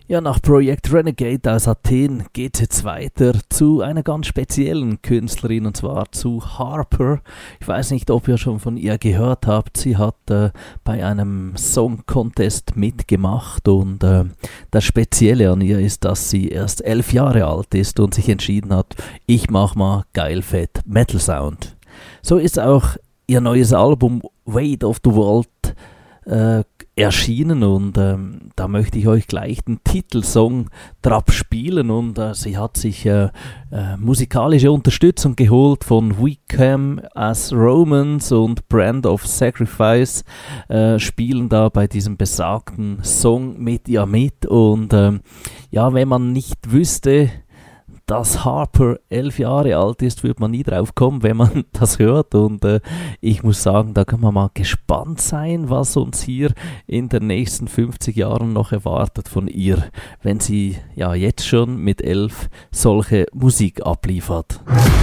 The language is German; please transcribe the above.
Ja, nach Projekt Renegade aus Athen geht es jetzt weiter zu einer ganz speziellen Künstlerin, und zwar zu Harper. Ich weiß nicht, ob ihr schon von ihr gehört habt. Sie hat bei einem Song Contest mitgemacht, und das Spezielle an ihr ist, dass sie erst 11 Jahre alt ist und sich entschieden hat, ich mach mal geil fett Metal Sound. So ist auch ihr neues Album Weight of the World erschienen, und da möchte ich euch gleich den Titelsong drauf spielen, und sie hat sich musikalische Unterstützung geholt von We Come as Romans und Brand of Sacrifice, spielen da bei diesem besagten Song mit ihr mit, und ja, wenn man nicht wüsste, dass Harper 11 Jahre alt ist, würde man nie drauf kommen, wenn man das hört, und ich muss sagen, da kann man mal gespannt sein, was uns hier in den nächsten 50 Jahren noch erwartet von ihr, wenn sie ja jetzt schon mit 11 solche Musik abliefert.